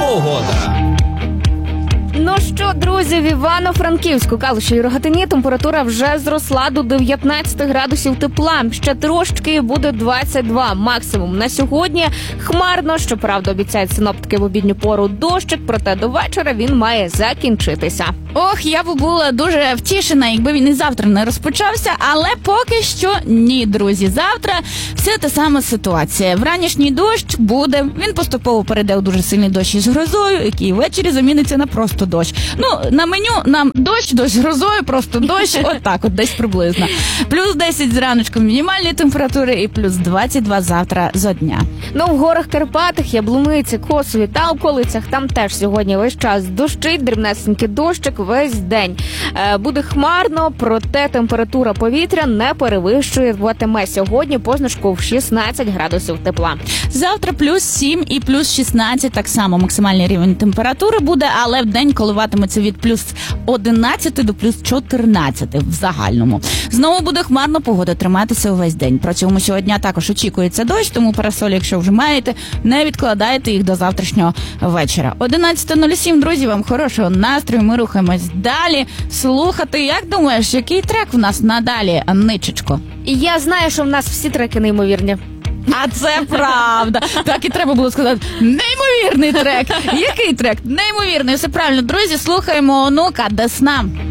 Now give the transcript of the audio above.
погода. Ну що, друзі, в Івано-Франківську, Калуші і Рогатині температура вже зросла до 19 градусів тепла. Ще трошки буде 22 максимум. На сьогодні хмарно, щоправда, обіцяють синоптики в обідню пору дощик, проте до вечора він має закінчитися. Ох, я б була дуже втішена, якби він і завтра не розпочався, але поки що ні, друзі. Завтра все та сама ситуація. Вранішній дощ буде, він поступово перейде у дуже сильний дощ із грозою, який ввечері заміниться на просто дощ. Ну, на меню нам дощ з грозою, просто дощ, отак от десь приблизно. Плюс 10 зраночку мінімальні температури і плюс 22 завтра зо дня. Ну, в горах Карпатах, Яблуниці, Косові та околицях там теж сьогодні весь час дощить, дрібнесенький дощик весь день. Буде хмарно, проте температура повітря не перевищуватиме сьогодні позначку в 16 градусів тепла. Завтра плюс 7 і плюс 16, так само максимальний рівень температури буде, але в день коливатиметься від плюс 11 до плюс 14 в загальному. Знову буде хмарно, погода триматися увесь день. Протягом цього дня також очікується дощ, тому парасолі, якщо вже маєте, не відкладайте їх до завтрашнього вечора. 11:07, друзі, вам хорошого настрою, ми рухаємось далі. Слухати, як думаєш, який трек в нас надалі, Анничечко? Я знаю, що в нас всі треки неймовірні. А це правда. Так і треба було сказати. Неймовірний трек. Який трек? Неймовірний. Все правильно. Друзі, слухаємо онука Десна.